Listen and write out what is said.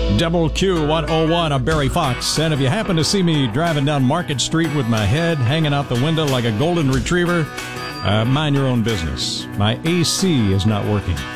Double Q 101, I'm Barry Fox, and if you happen to see me driving down Market Street with my head hanging out the window like a golden retriever, mind your own business. My AC is not working.